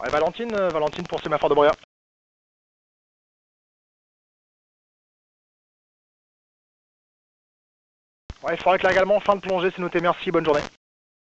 Ouais, Valentine pour sémaphore de Bréa. Ouais, Fort Éclair également, fin de plongée, c'est noté, merci, bonne journée.